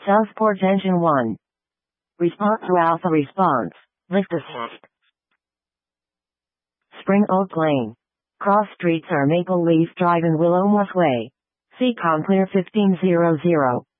Southport Engine 1. Response to Alpha response. Lift assist. Spring Oak Lane. Cross streets are Maple Leaf Drive and Willow Moss Way. Seacom Clear 1500.